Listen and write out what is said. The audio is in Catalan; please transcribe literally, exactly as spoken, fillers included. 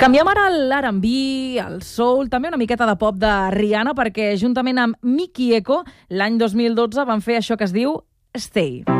Canviem ara l'R and B, el soul, també una miqueta de pop de Rihanna, perquè juntament amb Mickey Echo l'any dos mil dotze van fer això que es diu Stay.